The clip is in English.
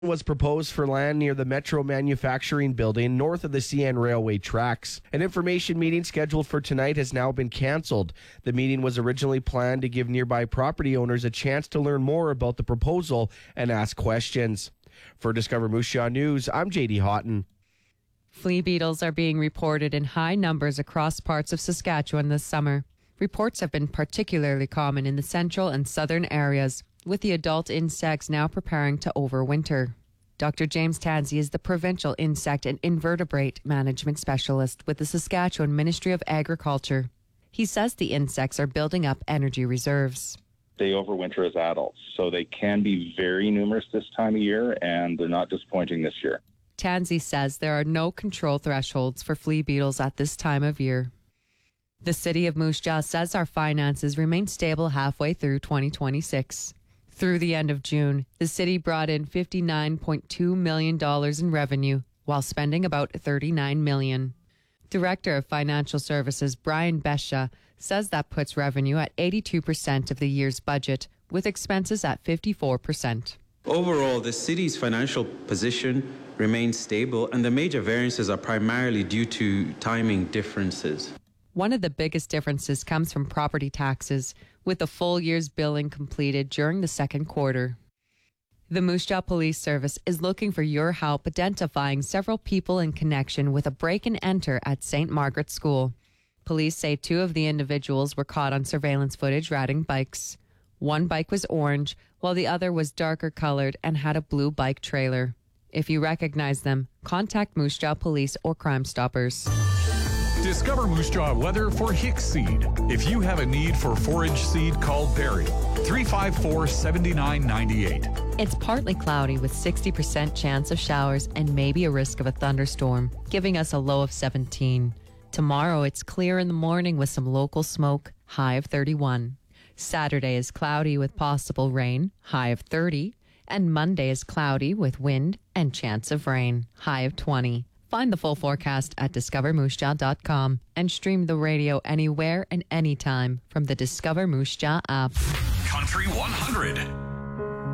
Was proposed for land near the Metro Manufacturing Building north of the CN Railway tracks. An information meeting scheduled for tonight has now been canceled. The meeting was originally planned to give nearby property owners a chance to learn more about the proposal and ask questions. For Discover Moose Jaw News, I'm JD Houghton. Flea beetles are being reported in high numbers across parts of Saskatchewan this summer. Reports have been particularly common in the central and southern areas, with the adult insects now preparing to overwinter. Dr. James Tansey is the Provincial Insect and Invertebrate Management Specialist with the Saskatchewan Ministry of Agriculture. He says the insects are building up energy reserves. They overwinter as adults, so they can be very numerous this time of year, and they're not disappointing this year. Tansey says there are no control thresholds for flea beetles at this time of year. The City of Moose Jaw says our finances remain stable halfway through 2026. Through the end of June, the city brought in $59.2 million in revenue while spending about $39 million. Director of Financial Services Brian Besha says that puts revenue at 82% of the year's budget, with expenses at 54%. Overall, the city's financial position remains stable, and the major variances are primarily due to timing differences. One of the biggest differences comes from property taxes, with the full year's billing completed during the second quarter. The Moose Jaw Police Service is looking for your help identifying several people in connection with a break and enter at St. Margaret's School. Police say 2 of the individuals were caught on surveillance footage riding bikes. One bike was orange, while the other was darker colored and had a blue bike trailer. If you recognize them, contact Moose Jaw Police or Crime Stoppers. Discover Moose Jaw weather for Hicks Seed. If you have a need for forage seed, call Barry, 354-7998. It's partly cloudy with 60% chance of showers and maybe a risk of a thunderstorm, giving us a low of 17. Tomorrow it's clear in the morning with some local smoke, high of 31. Saturday is cloudy with possible rain, high of 30. And Monday is cloudy with wind and chance of rain, high of 20. Find the full forecast at discovermoosejaw.com and stream the radio anywhere and anytime from the Discover Moose Jaw app. Country 100.